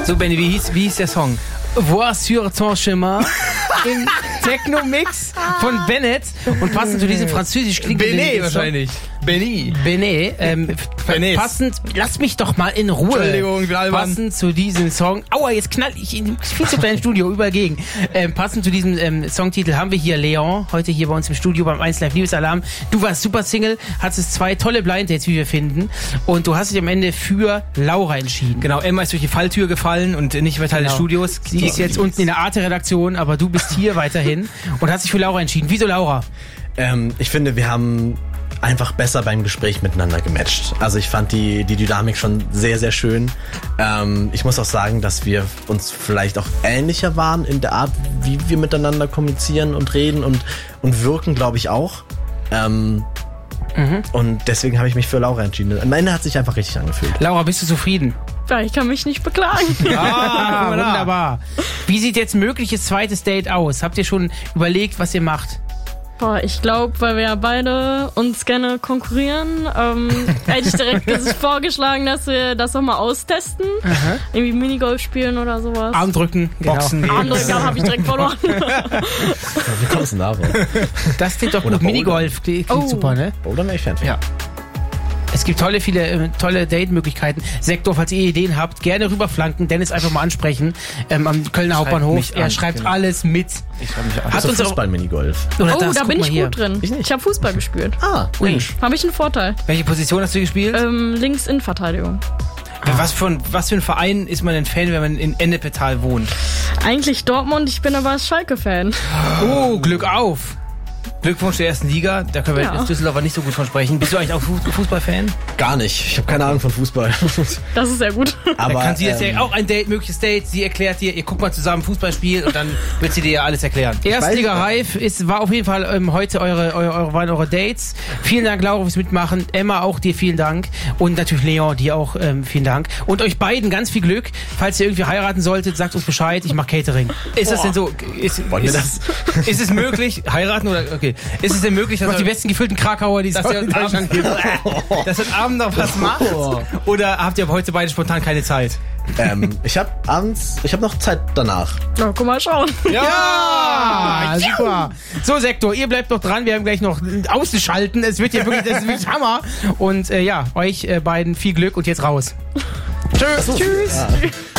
So, Benny, wie hieß der Song? Voir sur ton chemin im Techno-Mix von Bennett und passend zu diesem französisch klingenden Benet wahrscheinlich. Benet. Passend, lass mich doch mal in Ruhe. Entschuldigung, passend zu diesem Song. Aua, jetzt knall ich in viel zu kleinen Studio übergegen. Passend zu diesem Songtitel haben wir hier Leon, heute hier bei uns im Studio beim 1 Live Liebesalarm. Du warst super Single, hattest 2 tolle Blind Dates, wie wir finden. Und du hast dich am Ende für Laura entschieden. Genau, Emma ist durch die Falltür gefallen und nicht mehr Teil des Studios. Sie ist jetzt unten in der Arte-Redaktion, aber du bist hier weiterhin und hast dich für Laura entschieden. Wieso Laura? Ich finde, wir haben einfach besser beim Gespräch miteinander gematcht. Also ich fand die Dynamik schon sehr, sehr schön. Ich muss auch sagen, dass wir uns vielleicht auch ähnlicher waren in der Art, wie wir miteinander kommunizieren und reden und wirken, glaube ich auch. Und deswegen habe ich mich für Laura entschieden. Am Ende hat sich einfach richtig angefühlt. Laura, bist du zufrieden? Ja, ich kann mich nicht beklagen. Ah, wunderbar. Wie sieht jetzt ein mögliches zweites Date aus? Habt ihr schon überlegt, was ihr macht? Boah, ich glaube, weil wir ja beide uns gerne konkurrieren, hätte ich direkt vorgeschlagen, dass wir das nochmal austesten. Aha. Irgendwie Minigolf spielen oder sowas. Armdrücken, Boxen. Genau. Armdrücken habe ich direkt verloren. Wie kommst du denn darauf? Das klingt doch gut. Minigolf klingt super, ne? Oder wäre ich Fan von. Ja. Es gibt viele tolle Date-Möglichkeiten. Sektor, falls ihr Ideen habt, gerne rüberflanken. Dennis einfach mal ansprechen. Am Kölner Hauptbahnhof. Er schreibt alles mit. Ich schreibe mich an. Hast du Fußball-Minigolf? Da bin ich gut drin. Ich habe Fußball gespielt. Mensch. Habe ich einen Vorteil. Welche Position hast du gespielt? Links Innenverteidigung. Was für ein Verein ist man denn Fan, wenn man in Ennepetal wohnt? Eigentlich Dortmund, ich bin aber Schalke-Fan. Oh, Glück auf! Glückwunsch der ersten Liga, da können wir als Düsseldorfer nicht so gut von sprechen. Bist du eigentlich auch Fußballfan? Gar nicht. Ich habe keine Ahnung von Fußball. Das ist sehr gut. Aber kann sie jetzt auch ein mögliches Date, sie erklärt dir, ihr guckt mal zusammen Fußballspiel und dann wird sie dir ja alles erklären. Erstliga Reif war auf jeden Fall heute waren eure Dates. Vielen Dank, Laura, fürs Mitmachen. Emma, auch dir vielen Dank. Und natürlich Leon, dir auch vielen Dank. Und euch beiden ganz viel Glück. Falls ihr irgendwie heiraten solltet, sagt uns Bescheid. Ich mache Catering. Ist das denn so? Ist es möglich? Heiraten oder? Okay. Ist es denn möglich, dass die besten gefüllten Krakauer, die es in Deutschland gibt, dass ihr Abend noch was macht? Oder habt ihr heute beide spontan keine Zeit? Ich habe noch Zeit danach. Na, guck mal schauen. Ja, super. So, Sektor, ihr bleibt noch dran. Wir haben gleich noch auszuschalten. Es wird hier wirklich, das ist wirklich Hammer. Und euch beiden viel Glück und jetzt raus. Tschüss. Tschüss. Ja.